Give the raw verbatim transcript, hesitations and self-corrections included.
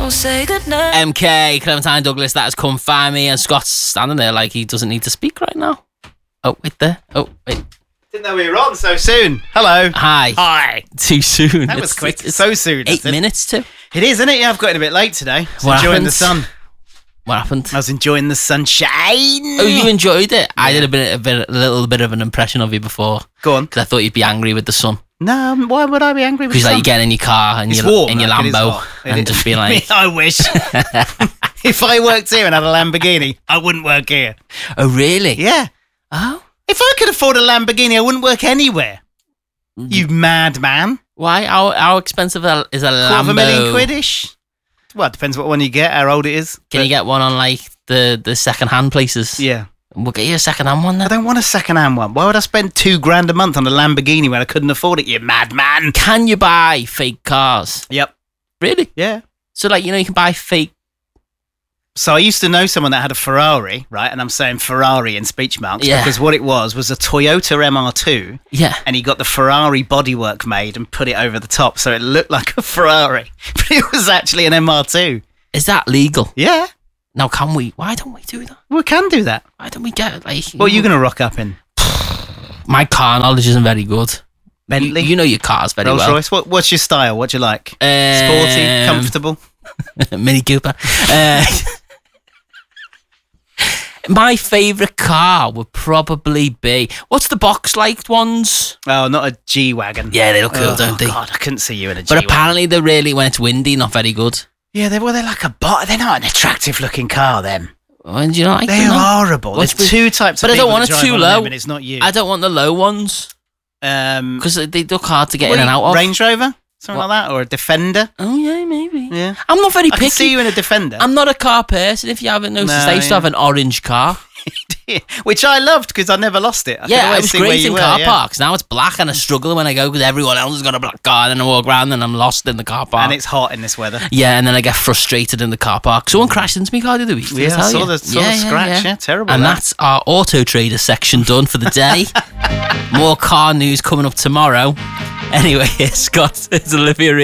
say goodnight. M K, Clementine Douglas, that has Come Find Me, and Scott's standing there like he doesn't need to speak right now. Oh, wait there. Oh, wait. Didn't know we were on so soon. Hello. Hi. Hi. Too soon. That was It's- quick. It's so soon. eight minutes to. It is, isn't it? Yeah, I've got in a bit late today. I was What enjoying happened? the sun. What happened? I was enjoying the sunshine. Oh, you enjoyed it? I did a bit, a bit, a little bit of an impression of you before. Go on. Because I thought you'd be angry with the sun. No, why would I be angry with Because like sun? you get in your car and It's your warm, in your like, it is Lambo hot. It and is. just be like, I wish. If I worked here and had a Lamborghini, I wouldn't work here. oh really? Yeah. Oh, If I could afford a Lamborghini, I wouldn't work anywhere. You madman. why? How how expensive is a Lambo? Quarter of a million quidish. Well, it depends what one you get, how old it is. Can But- you get one on like the the second hand places? Yeah. We'll get you a second hand one I then. don't want a second-hand one. Why would I spend two grand a month on a Lamborghini when I couldn't afford it, you madman? Can you buy fake cars? Yep. Really? Yeah. So like you know you can buy fake. So I used to know someone that had a Ferrari, right? And I'm saying Ferrari in speech marks Yeah. because what it was was a Toyota M R two, Yeah. and he got the Ferrari bodywork made and put it over the top so it looked like a Ferrari, but it was actually an M R two. Is that legal? Yeah. Now can we? Why don't we do that? We can do that. Why don't we get like? What are you going to rock up in? My car knowledge isn't very good. Bentley? You, you know your cars very Rolls well. Royce? What, what's your style? What do you like? Um, Sporty? Comfortable? Mini Cooper. Uh, my favourite car would probably be what's the box like ones? Oh, not a G-Wagon. Yeah, they look cool, oh, don't they? God, I couldn't see you in a But G-Wagon. apparently they're really when it's windy, not very good. Yeah, they well, they're like a bot. They're not an attractive-looking car, them. And you know, like They're them? horrible. What's There's with- two types of but I don't people want that it drive too one of low. them, and it's not you. I don't want the low ones Um, because they look hard to get what in and do you- out of. Range Rover? Something What? like that? Or a Defender? Oh yeah, maybe. Yeah. I'm not very I picky. can see you in a Defender. I'm not a car person. If you haven't noticed, No, I used to yeah. have an orange car. Which I loved because I never lost it. I could Yeah, always it was see where great you in were, car yeah. parks. Now it's black and I struggle when I go because everyone else has got a black car and then I walk around and I'm lost in the car park. And it's hot in this weather. Yeah, and then I get frustrated in the car park. Someone crashed into me car the other week. did Yeah, I tell saw you? the- saw the scratch, yeah, terrible, And that. that's our Auto Trader section done for the day. More car news coming up tomorrow. Anyway, Scott, it's Olivia